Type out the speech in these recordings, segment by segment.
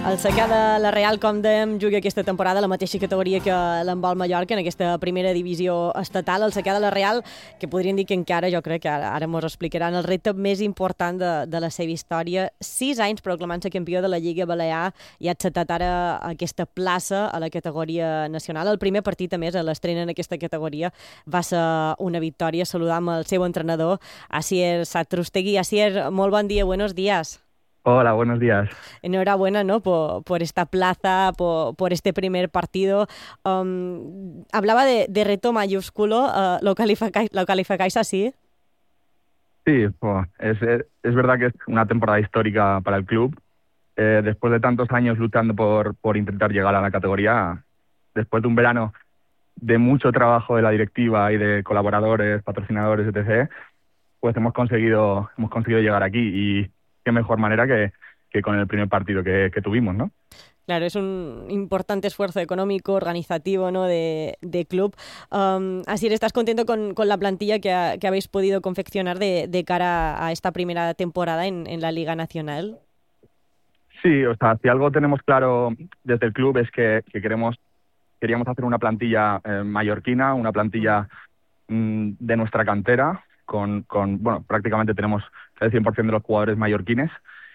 El Ceccà de la Real, com dèiem, juga aquesta temporada a la mateixa categoria que l'Handbol Mallorca, en aquesta primera divisió estatal. El Ceccà de la Real, que podríem dir que encara, jo crec que ara mos explicaran, el repte més important de la seva història. 6 anys proclamant-se campió de la Lliga Balear i ha acceptat ara aquesta plaça a la categoria nacional. El primer partit, a més, a l'estrena en aquesta categoria, va ser una victòria. Saludam el seu entrenador, Asier Satrustegui. Asier, molt bon dia, buenos días. Hola, buenos días. Enhorabuena, ¿no? por esta plaza, por este primer partido. Hablaba de reto mayúsculo. ¿Lo calificáis así? Sí, es verdad que es una temporada histórica para el club. Después de tantos años luchando por intentar llegar a la categoría, después de un verano de mucho trabajo de la directiva y de colaboradores, patrocinadores, etc., pues hemos conseguido llegar aquí, y qué mejor manera que con el primer partido que tuvimos, ¿no? Claro, es un importante esfuerzo económico, organizativo, ¿no? de club. Asier, ¿estás contento con la plantilla que habéis podido confeccionar de cara a esta primera temporada en la Liga Nacional? Sí, o sea, si algo tenemos claro desde el club es que queríamos hacer una plantilla mallorquina, una plantilla de nuestra cantera, bueno, prácticamente tenemos el 100% de los jugadores mallorquines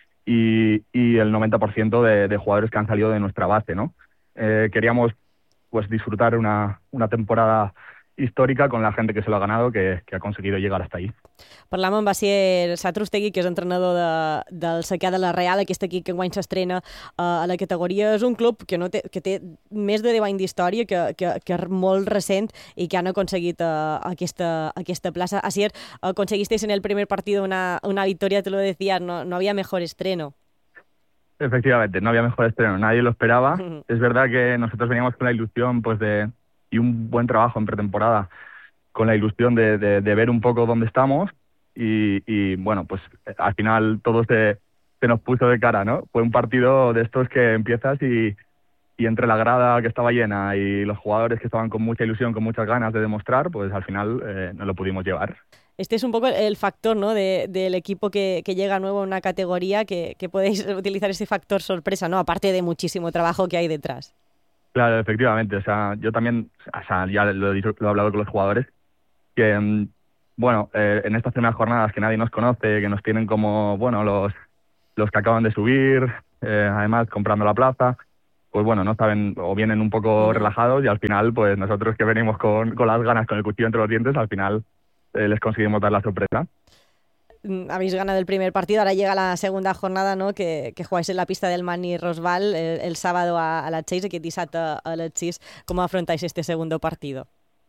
y el 90% de jugadores que han salido de nuestra base, ¿no? Queríamos pues disfrutar una temporada històrica con la gente que se lo ha ganado, que ha conseguido llegar hasta ahí. Parlàvem amb Asier Satrustegui, que és entrenador del Ceccà de la Real, aquest equip que enguany s'estrena a la categoria. És un club que té més de 10 anys d'història, que és molt recent i que han aconseguit aquesta plaça. Asier, conseguisteis en el primer partido una victoria, te lo decías, no había mejor estreno. Efectivamente, no había mejor estreno, nadie lo esperaba. Es verdad que nosotros veníamos con la ilusión y un buen trabajo en pretemporada, con la ilusión de ver un poco dónde estamos, y bueno, pues al final todo se nos puso de cara, ¿no? Fue un partido de estos que empiezas y entre la grada que estaba llena y los jugadores que estaban con mucha ilusión, con muchas ganas de demostrar, pues al final no lo pudimos llevar. Este es un poco el factor, ¿no? del equipo que llega nuevo a una categoría, que podéis utilizar ese factor sorpresa, ¿no? Aparte de muchísimo trabajo que hay detrás. Claro, efectivamente. O sea, yo también, ya lo he hablado con los jugadores, que bueno, en estas primeras jornadas que nadie nos conoce, que nos tienen como, bueno, los que acaban de subir, además comprando la plaza, pues bueno, no saben, o vienen un poco relajados, y al final, pues nosotros que venimos con las ganas, con el cuchillo entre los dientes, al final les conseguimos dar la sorpresa. Habéis ganado el primer partido, ahora llega la segunda jornada, ¿no? que jugáis en la pista del Mani Rosval el sábado a las 6, aquest dissabte a las 6. ¿Cómo afrontáis este segundo partido?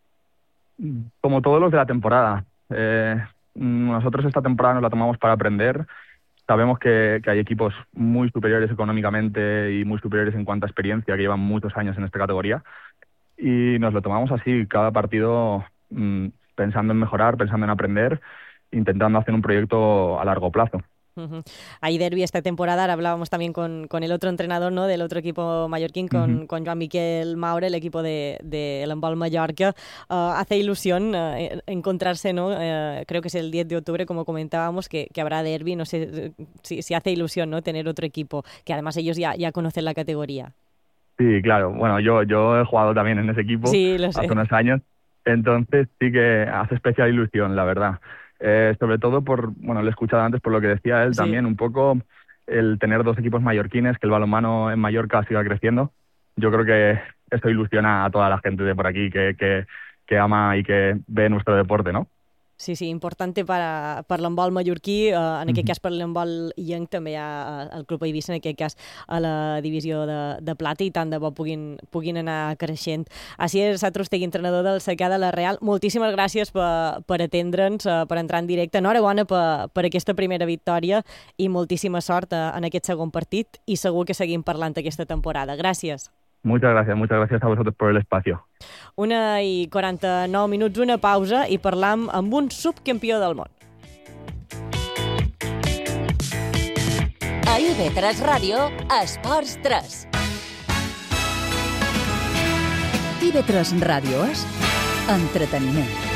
Como todos los de la temporada. Nosotros esta temporada nos la tomamos para aprender. Sabemos que hay equipos muy superiores económicamente y muy superiores en cuanto a experiencia, que llevan muchos años en esta categoría, y nos lo tomamos así, cada partido pensando en mejorar, pensando en aprender, intentando hacer un proyecto a largo plazo. Hay derbi esta temporada, ahora hablábamos también con el otro entrenador, ¿no? Del otro equipo mallorquín, con Joan Miquel Maure, el equipo de l'Handbol Mallorca. Hace ilusión encontrarse, ¿no? Creo que es el 10 de octubre, como comentábamos, que habrá derbi. No sé si hace ilusión, ¿no? Tener otro equipo, que además ellos ya conocen la categoría. Sí, claro. Bueno, yo he jugado también en ese equipo, sí, lo sé, hace unos años, entonces sí que hace especial ilusión, la verdad. Sobre todo lo he escuchado antes por lo que decía él, sí. También un poco el tener 2 equipos mallorquines, que el balonmano en Mallorca siga creciendo. Yo creo que esto ilusiona a toda la gente de por aquí que ama y que ve nuestro deporte, ¿no? Sí, importante per l'handbol mallorquí, en aquest cas per l'handbol illenc, també hi ha el Club Eivissa, en aquest cas a la divisió de plata, i tant de bo puguin anar creixent. Asier Satrustegui, entrenador del Ceccà de la Real, moltíssimes gràcies per atendre'ns, per entrar en directe. Enhorabona per aquesta primera victòria i moltíssima sort en aquest segon partit, i segur que seguim parlant aquesta temporada. Gràcies. Muchas gracias a vosotros por el espacio. 1:49 minuts, una pausa, i parlam amb un subcampió del món. A IB3 Ràdio, Esports 3. IB3 Ràdio és entreteniment.